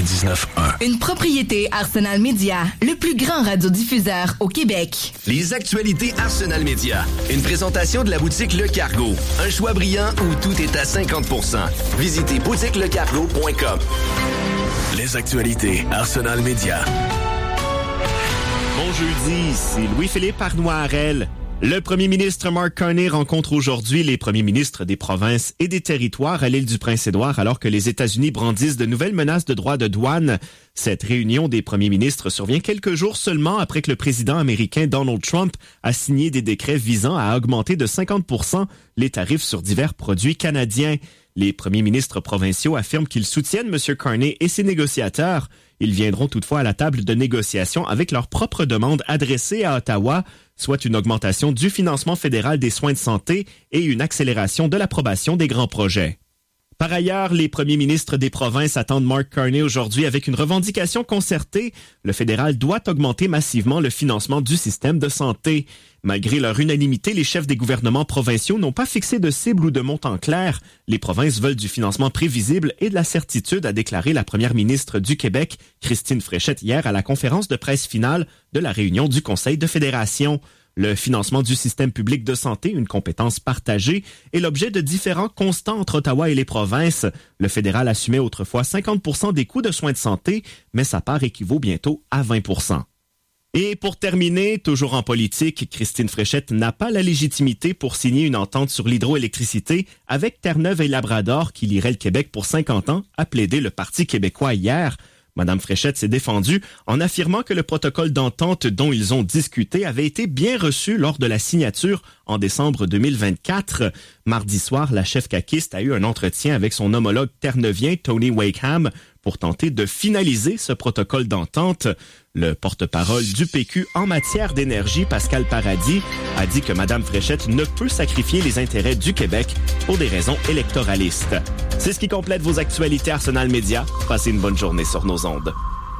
99.1. Une propriété Arsenal Média, le plus grand radiodiffuseur au Québec. Les actualités Arsenal Média. Une présentation de la boutique Le Cargo. Un choix brillant où tout est à 50%. Visitez boutiquelecargo.com. Les actualités Arsenal Média. Bon jeudi, c'est Louis-Philippe Arnoirel. Le premier ministre Mark Carney rencontre aujourd'hui les premiers ministres des provinces et des territoires à l'île du Prince-Édouard alors que les États-Unis brandissent de nouvelles menaces de droits de douane. Cette réunion des premiers ministres survient quelques jours seulement après que le président américain Donald Trump a signé des décrets visant à augmenter de 50% les tarifs sur divers produits canadiens. Les premiers ministres provinciaux affirment qu'ils soutiennent M. Carney et ses négociateurs. Ils viendront toutefois à la table de négociation avec leurs propres demandes adressées à Ottawa, soit une augmentation du financement fédéral des soins de santé et une accélération de l'approbation des grands projets. Par ailleurs, les premiers ministres des provinces attendent Mark Carney aujourd'hui avec une revendication concertée. Le fédéral doit augmenter massivement le financement du système de santé. Malgré leur unanimité, les chefs des gouvernements provinciaux n'ont pas fixé de cible ou de montant clair. Les provinces veulent du financement prévisible et de la certitude, a déclaré la première ministre du Québec, Christine Fréchette, hier à la conférence de presse finale de la réunion du Conseil de fédération. Le financement du système public de santé, une compétence partagée, est l'objet de différends constants entre Ottawa et les provinces. Le fédéral assumait autrefois 50% des coûts de soins de santé, mais sa part équivaut bientôt à 20%. Et pour terminer, toujours en politique, Christine Fréchette n'a pas la légitimité pour signer une entente sur l'hydroélectricité avec Terre-Neuve et Labrador qui lierait le Québec pour 50 ans, a plaidé le Parti québécois hier. Madame Fréchette s'est défendue en affirmant que le protocole d'entente dont ils ont discuté avait été bien reçu lors de la signature en décembre 2024. Mardi soir, la chef caquiste a eu un entretien avec son homologue terneuvien Tony Wakeham pour tenter de finaliser ce protocole d'entente. Le porte-parole du PQ en matière d'énergie, Pascal Paradis, a dit que Mme Fréchette ne peut sacrifier les intérêts du Québec pour des raisons électoralistes. C'est ce qui complète vos actualités Arsenal Média. Passez une bonne journée sur nos ondes.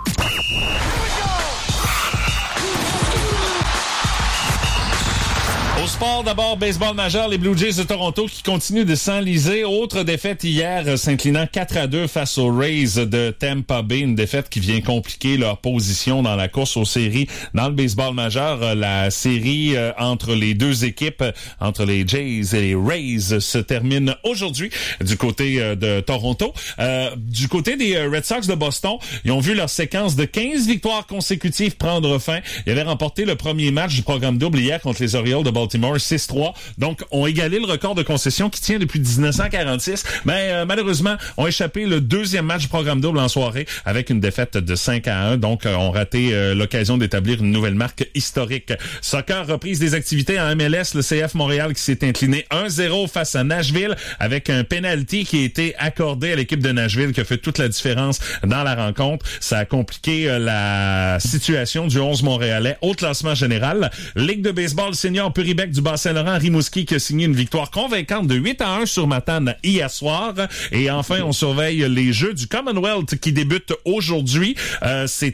Au sport, d'abord, baseball majeur, les Blue Jays de Toronto qui continuent de s'enliser. Autre défaite hier, s'inclinant 4-2 face aux Rays de Tampa Bay. Une défaite qui vient compliquer leur position dans la course aux séries. Dans le baseball majeur, la série entre les deux équipes, entre les Jays et les Rays, se termine aujourd'hui du côté de Toronto. Du côté des Red Sox de Boston, ils ont vu leur séquence de 15 victoires consécutives prendre fin. Ils avaient remporté le premier match du programme double hier contre les Orioles de Baltimore 6-3. Donc, ont égalé le record de concession qui tient depuis 1946. Mais malheureusement, ont échappé le deuxième match du programme double en soirée avec une défaite de 5-1. Donc, ont raté l'occasion d'établir une nouvelle marque historique. Soccer, reprise des activités en MLS. Le CF Montréal qui s'est incliné 1-0 face à Nashville avec un penalty qui a été accordé à l'équipe de Nashville qui a fait toute la différence dans la rencontre. Ça a compliqué la situation du 11 montréalais au classement général. Ligue de baseball senior Puribet du Bas-Saint-Laurent, Rimouski qui a signé une victoire convaincante de 8-1 sur Matane hier soir. Et enfin, on surveille les Jeux du Commonwealth qui débutent aujourd'hui. C'est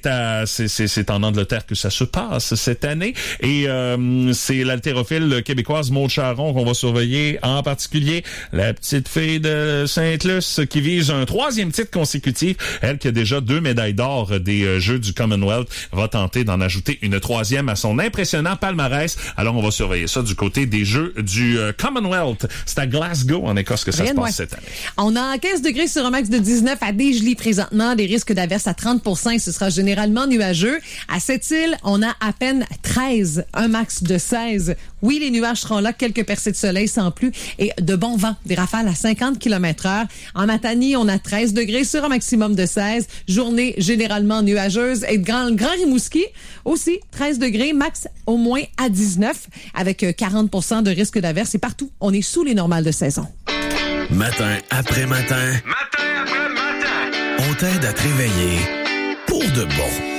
en Angleterre que ça se passe cette année. Et c'est l'haltérophile québécoise Maud Charon qu'on va surveiller, en particulier la petite fille de Sainte-Luce qui vise un 3e titre consécutif. Elle qui a déjà 2 médailles d'or des Jeux du Commonwealth va tenter d'en ajouter une 3e à son impressionnant palmarès. Alors, on va surveiller ça du côté des Jeux du Commonwealth. C'est à Glasgow, en Écosse, que ça se passe cette année. On a 15 degrés sur un max de 19 à Desjely présentement. Des risques d'averse à 30% et ce sera généralement nuageux. À Sept-Îles, on a à peine 13, un max de 16. Oui, les nuages seront là, quelques percées de soleil sans plus et de bons vents, des rafales à 50 km/h. En Matanie, on a 13 degrés sur un maximum de 16. Journée généralement nuageuse et Grand Rimouski aussi 13 degrés, max au moins à 19 avec 40% de risque d'averse et partout, on est sous les normales de saison. Matin après matin. Matin après matin. On t'aide à te réveiller pour de bon.